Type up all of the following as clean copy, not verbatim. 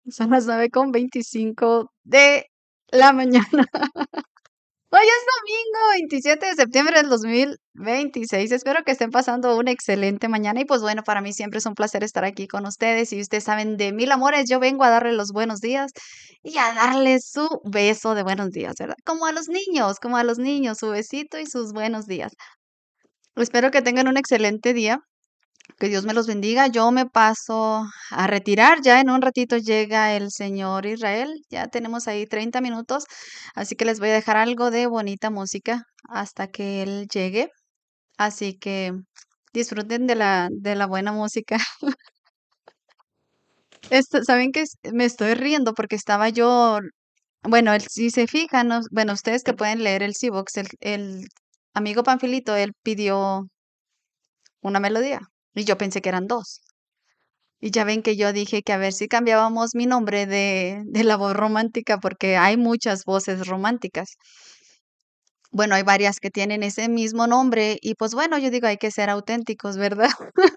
Son las 9:25 de la mañana. Hoy es domingo 27 de septiembre del 2026. Espero que estén pasando una excelente mañana. Y pues bueno, para mí siempre es un placer estar aquí con ustedes. Y ustedes saben de mil amores, yo vengo a darles los buenos días y a darles su beso de buenos días, ¿verdad? Como a los niños, su besito y sus buenos días. Espero que tengan un excelente día. Que Dios me los bendiga. Yo me paso a retirar. Ya en un ratito llega el señor Israel. Ya tenemos ahí 30 minutos. Así que les voy a dejar algo de bonita música hasta que él llegue. Así que disfruten de la buena música. ¿Saben qué? Me estoy riendo porque estaba yo, bueno, si se fijan, bueno, ustedes que pueden leer el C-Box, el amigo Panfilito, él pidió una melodía y yo pensé que eran dos. Y ya ven que yo dije que a ver si cambiábamos mi nombre de la voz romántica, porque hay muchas voces románticas. Bueno, hay varias que tienen ese mismo nombre y pues bueno, yo digo, hay que ser auténticos, ¿verdad?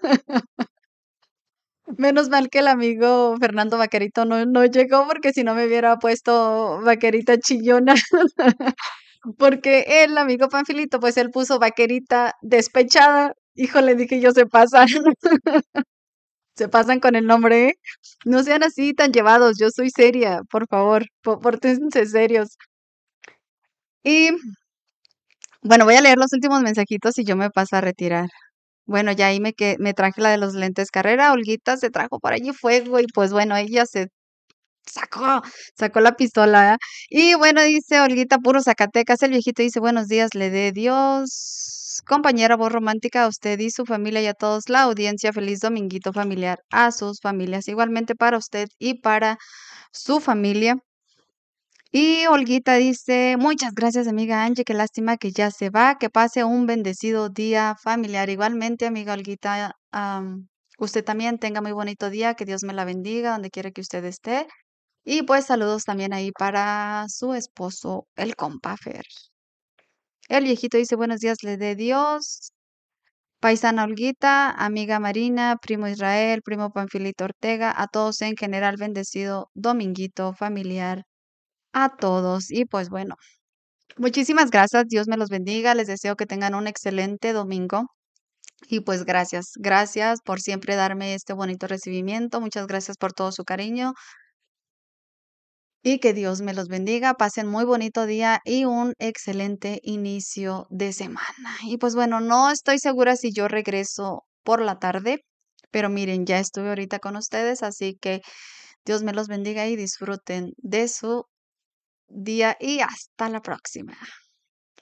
Menos mal que el amigo Fernando Vaquerito no llegó porque si no me hubiera puesto Vaquerita chillona. Porque el amigo Panfilito, pues él puso Vaquerita despechada. Híjole, dije yo, se pasan. Se pasan con el nombre, ¿eh? No sean así tan llevados, yo soy seria, por favor, pórtense serios. Y bueno, voy a leer los últimos mensajitos y yo me paso a retirar. Bueno, ya ahí me traje la de los lentes carrera, Olguita se trajo por allí fuego y pues bueno, ella se sacó, sacó la pistola. Y bueno, dice Olguita, puro Zacatecas. El viejito dice, buenos días, le dé Dios. Compañera voz romántica, a usted y su familia y a todos la audiencia, feliz dominguito familiar a sus familias. Igualmente para usted y para su familia. Y Olguita dice, muchas gracias, amiga Angie, qué lástima que ya se va, que pase un bendecido día familiar. Igualmente, amiga Olguita, usted también tenga muy bonito día, que Dios me la bendiga, donde quiera que usted esté. Y pues saludos también ahí para su esposo, el compa Fer. El viejito dice, buenos días, le dé Dios. Paisana Olguita, amiga Marina, primo Israel, primo Panfilito Ortega, a todos en general, bendecido dominguito familiar a todos. Y pues bueno, muchísimas gracias, Dios me los bendiga, les deseo que tengan un excelente domingo. Y pues gracias, gracias por siempre darme este bonito recibimiento, muchas gracias por todo su cariño y que Dios me los bendiga, pasen muy bonito día y un excelente inicio de semana. Y pues bueno, no estoy segura si yo regreso por la tarde, pero miren, ya estuve ahorita con ustedes, así que Dios me los bendiga y disfruten de su día y hasta la próxima.